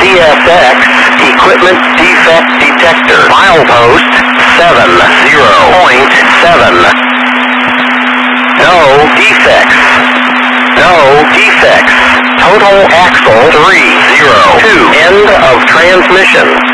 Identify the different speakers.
Speaker 1: CSX Equipment Defect Detector. Milepost 70.7. No defects. No defects. Total axle 302. End of transmission.